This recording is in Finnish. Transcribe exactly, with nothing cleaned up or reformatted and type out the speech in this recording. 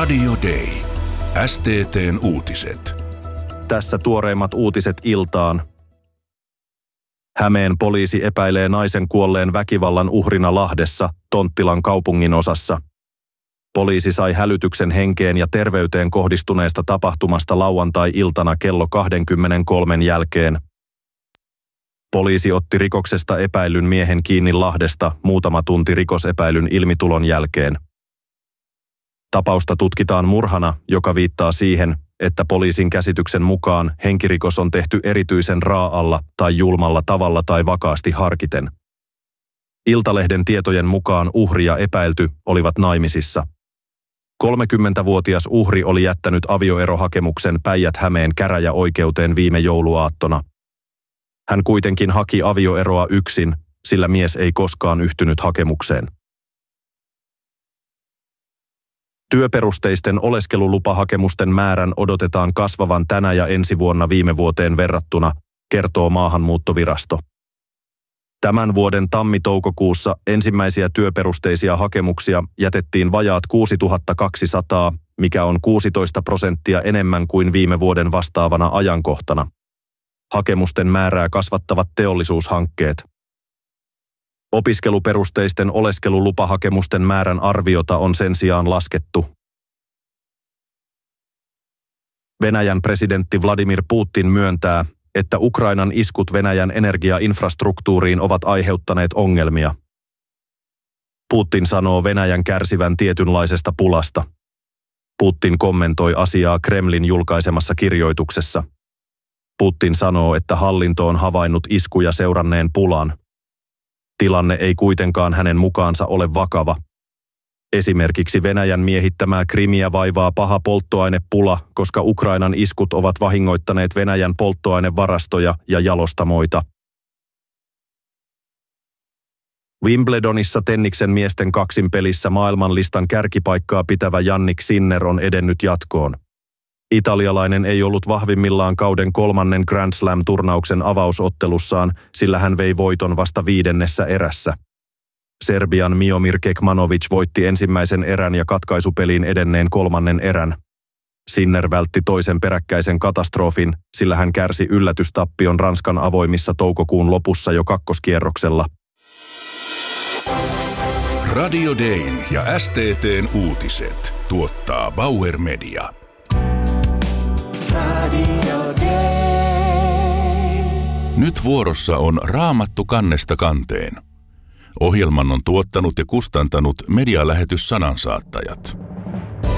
Radio Day. S T T:n uutiset. Tässä tuoreimmat uutiset iltaan. Hämeen poliisi epäilee naisen kuolleen väkivallan uhrina Lahdessa, Tonttilan kaupungin osassa. Poliisi sai hälytyksen henkeen ja terveyteen kohdistuneesta tapahtumasta lauantai-iltana kello kaksikymmentäkolme jälkeen. Poliisi otti rikoksesta epäillyn miehen kiinni Lahdesta muutama tunti rikosepäilyn ilmitulon jälkeen. Tapausta tutkitaan murhana, joka viittaa siihen, että poliisin käsityksen mukaan henkirikos on tehty erityisen raa'alla tai julmalla tavalla tai vakaasti harkiten. Iltalehden tietojen mukaan uhri ja epäilty olivat naimisissa. kolmekymmentävuotias uhri oli jättänyt avioerohakemuksen Päijät-Hämeen käräjäoikeuteen viime jouluaattona. Hän kuitenkin haki avioeroa yksin, sillä mies ei koskaan yhtynyt hakemukseen. Työperusteisten oleskelulupahakemusten määrän odotetaan kasvavan tänä ja ensi vuonna viime vuoteen verrattuna, kertoo Maahanmuuttovirasto. Tämän vuoden tammi-toukokuussa ensimmäisiä työperusteisia hakemuksia jätettiin vajaat kuusituhatta kaksisataa, mikä on kuusitoista prosenttia enemmän kuin viime vuoden vastaavana ajankohtana. Hakemusten määrää kasvattavat teollisuushankkeet. Opiskeluperusteisten oleskelulupahakemusten määrän arviota on sen sijaan laskettu. Venäjän presidentti Vladimir Putin myöntää, että Ukrainan iskut Venäjän energiainfrastruktuuriin ovat aiheuttaneet ongelmia. Putin sanoo Venäjän kärsivän tietynlaisesta pulasta. Putin kommentoi asiaa Kremlin julkaisemassa kirjoituksessa. Putin sanoo, että hallinto on havainnut iskuja seuranneen pulan. Tilanne ei kuitenkaan hänen mukaansa ole vakava. Esimerkiksi Venäjän miehittämää Krimiä vaivaa paha polttoainepula, koska Ukrainan iskut ovat vahingoittaneet Venäjän polttoainevarastoja ja jalostamoita. Wimbledonissa tenniksen miesten kaksinpelissä maailmanlistan kärkipaikkaa pitävä Jannik Sinner on edennyt jatkoon. Italialainen ei ollut vahvimmillaan kauden kolmannen Grand Slam-turnauksen avausottelussaan, sillä hän vei voiton vasta viidennessä erässä. Serbian Miomir Kekmanovic voitti ensimmäisen erän ja katkaisupeliin edenneen kolmannen erän. Sinner vältti toisen peräkkäisen katastrofin, sillä hän kärsi yllätystappion Ranskan avoimissa toukokuun lopussa jo kakkoskierroksella. Radio Dayn ja S T T:n uutiset tuottaa Bauer Media. Radio Day. Nyt vuorossa on Raamattu kannesta kanteen. Ohjelman on tuottanut ja kustantanut medialähetys Sanansaattajat.